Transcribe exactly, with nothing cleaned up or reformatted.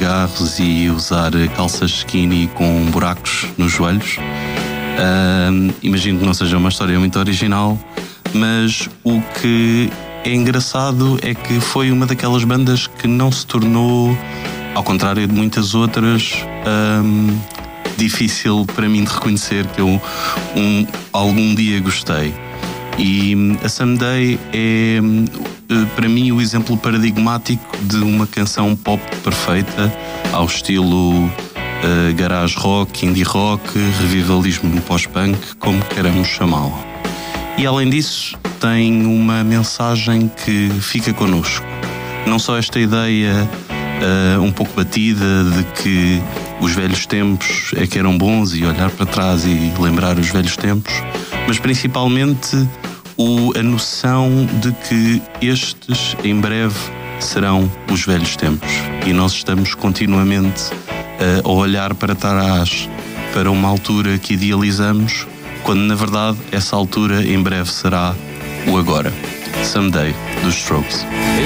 cigarros e usar calças skinny com buracos nos joelhos. Uh, imagino que não seja uma história muito original, mas o que é engraçado é que foi uma daquelas bandas que não se tornou, ao contrário de muitas outras, um, difícil para mim de reconhecer que eu um, algum dia gostei. E a Someday é, para mim, o exemplo paradigmático de uma canção pop perfeita, ao estilo uh, garage rock, indie rock, revivalismo pós-punk, como queiramos chamá-lo. E além disso, tem uma mensagem que fica connosco. Não só esta ideia uh, um pouco batida de que os velhos tempos é que eram bons e olhar para trás e lembrar os velhos tempos, mas principalmente o, a noção de que estes em breve serão os velhos tempos e nós estamos continuamente uh, a olhar para trás, para uma altura que idealizamos, quando na verdade essa altura em breve será o agora. Someday, dos Strokes.